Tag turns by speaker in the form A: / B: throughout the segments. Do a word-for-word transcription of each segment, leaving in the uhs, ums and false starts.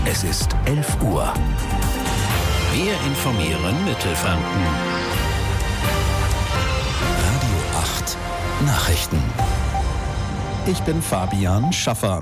A: Es ist elf Uhr. Wir informieren Mittelfranken. Radio acht Nachrichten.
B: Ich bin Fabian Schaffer.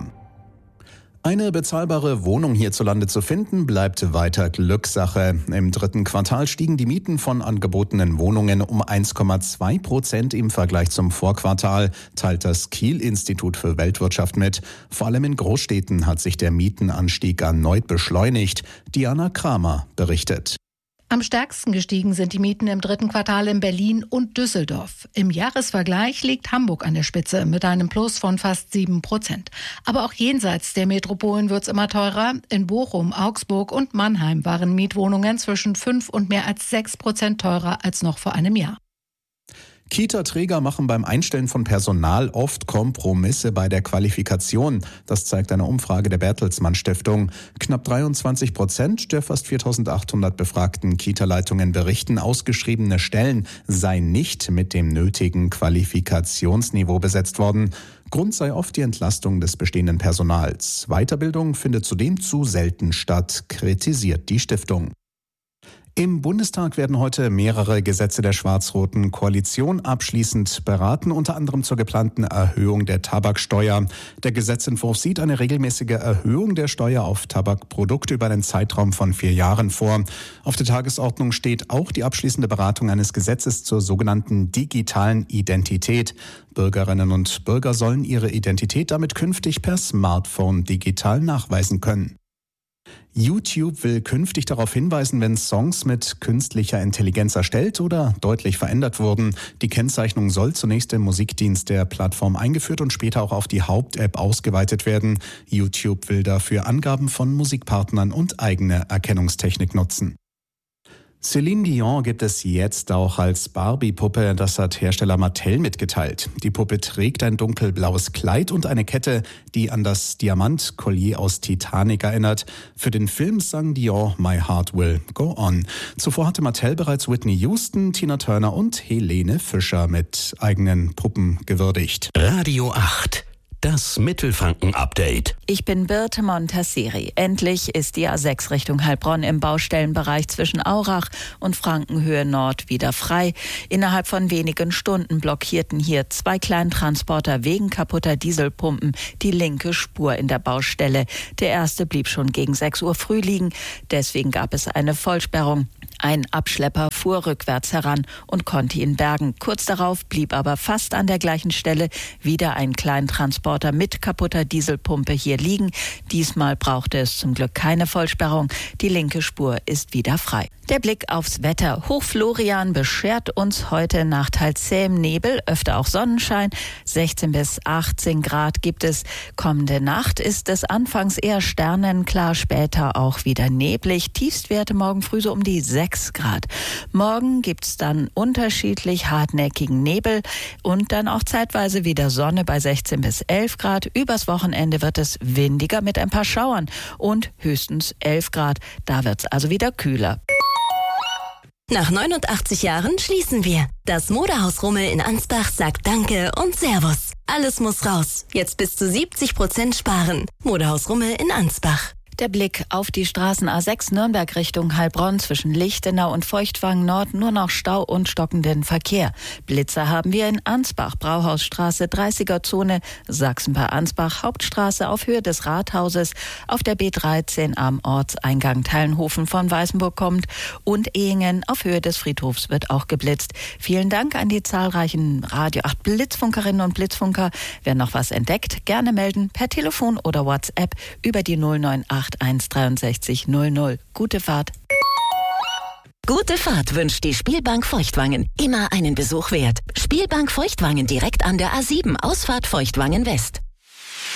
B: Eine bezahlbare Wohnung hierzulande zu finden, bleibt weiter Glückssache. Im dritten Quartal stiegen die Mieten von angebotenen Wohnungen um eins Komma zwei Prozent im Vergleich zum Vorquartal, teilt das Kiel-Institut für Weltwirtschaft mit. Vor allem in Großstädten hat sich der Mietenanstieg erneut beschleunigt. Diana Kramer berichtet.
C: Am stärksten gestiegen sind die Mieten im dritten Quartal in Berlin und Düsseldorf. Im Jahresvergleich liegt Hamburg an der Spitze mit einem Plus von fast sieben Prozent. Aber auch jenseits der Metropolen wird's immer teurer. In Bochum, Augsburg und Mannheim waren Mietwohnungen zwischen fünf und mehr als sechs Prozent teurer als noch vor einem Jahr.
B: Kita-Träger machen beim Einstellen von Personal oft Kompromisse bei der Qualifikation. Das zeigt eine Umfrage der Bertelsmann Stiftung. Knapp dreiundzwanzig Prozent der fast viertausendachthundert befragten Kita-Leitungen berichten, ausgeschriebene Stellen seien nicht mit dem nötigen Qualifikationsniveau besetzt worden. Grund sei oft die Entlastung des bestehenden Personals. Weiterbildung findet zudem zu selten statt, kritisiert die Stiftung. Im Bundestag werden heute mehrere Gesetze der schwarz-roten Koalition abschließend beraten, unter anderem zur geplanten Erhöhung der Tabaksteuer. Der Gesetzentwurf sieht eine regelmäßige Erhöhung der Steuer auf Tabakprodukte über einen Zeitraum von vier Jahren vor. Auf der Tagesordnung steht auch die abschließende Beratung eines Gesetzes zur sogenannten digitalen Identität. Bürgerinnen und Bürger sollen ihre Identität damit künftig per Smartphone digital nachweisen können. YouTube will künftig darauf hinweisen, wenn Songs mit künstlicher Intelligenz erstellt oder deutlich verändert wurden. Die Kennzeichnung soll zunächst im Musikdienst der Plattform eingeführt und später auch auf die Haupt-App ausgeweitet werden. YouTube will dafür Angaben von Musikpartnern und eigene Erkennungstechnik nutzen. Céline Dion gibt es jetzt auch als Barbie-Puppe, das hat Hersteller Mattel mitgeteilt. Die Puppe trägt ein dunkelblaues Kleid und eine Kette, die an das Diamant-Collier aus Titanic erinnert. Für den Film sang Dion My Heart Will Go On. Zuvor hatte Mattel bereits Whitney Houston, Tina Turner und Helene Fischer mit eigenen Puppen gewürdigt.
A: Radio acht. Das Mittelfranken-Update.
D: Ich bin Birte Montasseri. Endlich ist die A sechs Richtung Heilbronn im Baustellenbereich zwischen Aurach und Frankenhöhe Nord wieder frei. Innerhalb von wenigen Stunden blockierten hier zwei Kleintransporter wegen kaputter Dieselpumpen die linke Spur in der Baustelle. Der erste blieb schon gegen sechs Uhr früh liegen. Deswegen gab es eine Vollsperrung. Ein Abschlepper fuhr rückwärts heran und konnte ihn bergen. Kurz darauf blieb aber fast an der gleichen Stelle wieder ein Kleintransporter mit kaputter Dieselpumpe hier liegen. Diesmal brauchte es zum Glück keine Vollsperrung. Die linke Spur ist wieder frei. Der Blick aufs Wetter. Hochflorian beschert uns heute nach teils zähem Nebel, öfter auch Sonnenschein. sechzehn bis achtzehn Grad gibt es. Kommende Nacht ist es anfangs eher sternenklar, später auch wieder neblig. Tiefstwerte morgen früh so um die sechs Grad. Morgen gibt's dann unterschiedlich hartnäckigen Nebel und dann auch zeitweise wieder Sonne bei sechzehn bis elf Grad. Übers Wochenende wird es windiger mit ein paar Schauern und höchstens elf Grad. Da wird's also wieder kühler.
E: Nach neunundachtzig Jahren schließen wir. Das Modehaus Rummel in Ansbach sagt Danke und Servus. Alles muss raus. Jetzt bis zu siebzig Prozent sparen. Modehaus Rummel in Ansbach.
D: Der Blick auf die Straßen A sechs Nürnberg Richtung Heilbronn zwischen Lichtenau und Feuchtwangen Nord nur noch Stau und stockenden Verkehr. Blitzer haben wir in Ansbach, Brauhausstraße, dreißiger Zone, Sachsen bei Ansbach, Hauptstraße auf Höhe des Rathauses, auf der B dreizehn am Ortseingang Teilenhofen von Weißenburg kommt und Ehingen auf Höhe des Friedhofs wird auch geblitzt. Vielen Dank an die zahlreichen Radio acht Blitzfunkerinnen und Blitzfunker. Wer noch was entdeckt, gerne melden per Telefon oder WhatsApp über die null neun acht eins dreiundsechzig null null. Gute Fahrt.
E: Gute Fahrt wünscht die Spielbank Feuchtwangen. Immer einen Besuch wert. Spielbank Feuchtwangen direkt an der A sieben, Ausfahrt Feuchtwangen West.